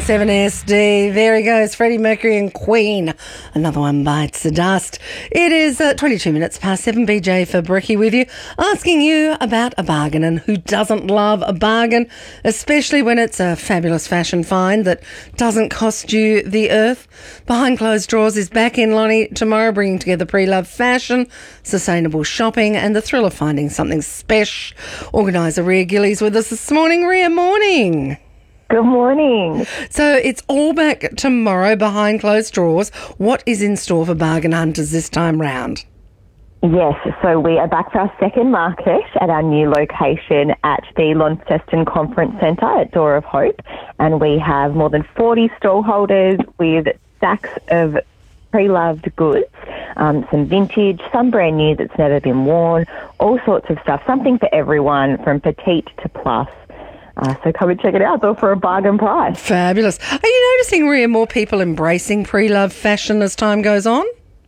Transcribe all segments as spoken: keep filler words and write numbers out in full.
seven S D, there he goes, Freddie Mercury and Queen. Another one bites the dust. It is uh, twenty-two minutes past seven. B J for Bricky with you, asking you about a bargain, and who doesn't love a bargain, especially when it's a fabulous fashion find that doesn't cost you the earth. Behind Closed Drawers is back in, Lonnie, tomorrow, bringing together pre-loved fashion, sustainable shopping and the thrill of finding something special. Organiser Ria Gillies with us this morning. Ria, morning. Good morning. So it's all back tomorrow, Behind Closed Drawers. What is in store for bargain hunters this time round? Yes, so we are back for our second market at our new location at the Launceston Conference Centre at Door of Hope. And we have more than forty stallholders with stacks of pre-loved goods, um, some vintage, some brand new that's never been worn, all sorts of stuff, something for everyone from petite to plus. Uh, so come and check it out, though, for a bargain price. Fabulous. Are you noticing, Ria, more people embracing pre-loved fashion as time goes on?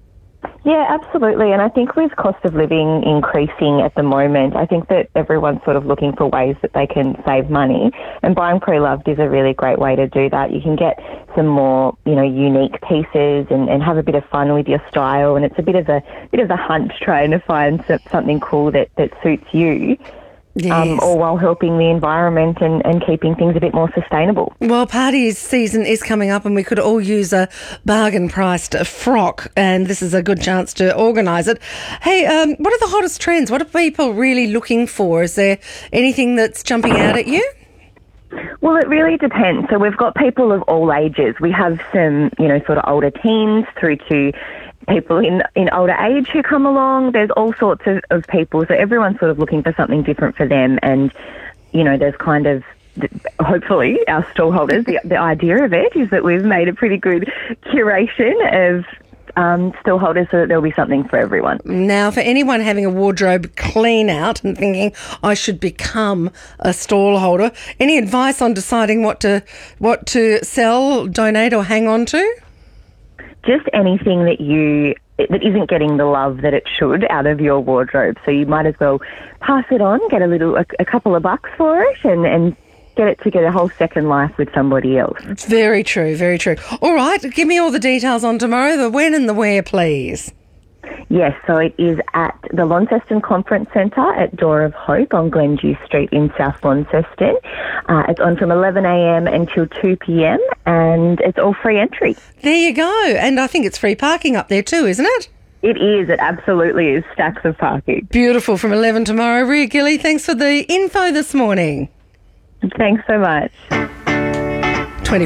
Yeah, absolutely. And I think with cost of living increasing at the moment, I think that everyone's sort of looking for ways that they can save money. And buying pre-loved is a really great way to do that. You can get some more, you know, unique pieces and, and have a bit of fun with your style. And it's a bit of a bit of a hunt trying to find something cool that, that suits you. Yes. Um, all while helping the environment and, and keeping things a bit more sustainable. Well, party season is coming up and we could all use a bargain-priced frock, and this is a good chance to organise it. Hey, um, what are the hottest trends? What are people really looking for? Is there anything that's jumping out at you? Well, it really depends. So we've got people of all ages. We have some, you know, sort of older teens through to people in, in older age who come along. There's all sorts of, of people. So everyone's sort of looking for something different for them. And, you know, there's kind of, hopefully, our stallholders, the, the idea of it is that we've made a pretty good curation of um, stallholders so that there'll be something for everyone. Now, for anyone having a wardrobe clean out and thinking, I should become a stallholder, any advice on deciding what to what to sell, donate or hang on to? Just anything that you that isn't getting the love that it should out of your wardrobe. So you might as well pass it on, get a little a, a couple of bucks for it, and, and get it to get a whole second life with somebody else. It's very true, very true. All right, give me all the details on tomorrow, the when and the where, please. Yes, so it is at the Launceston Conference Centre at Door of Hope on Glendew Street in South Launceston. Uh, it's on from eleven a.m. until two p.m. and it's all free entry. There you go. And I think it's free parking up there too, isn't it? It is. It absolutely is. Stacks of parking. Beautiful. From eleven tomorrow. Ria Gilly, thanks for the info this morning. Thanks so much.